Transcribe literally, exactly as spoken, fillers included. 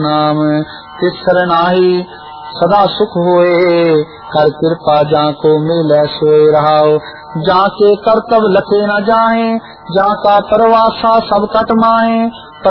नाम तिस सरनाही सदा सुख होए। कर कृपा जाको मिले सोए रहाओ। जाके करतब लखे न जाए, जाका परवासा सब कट माए।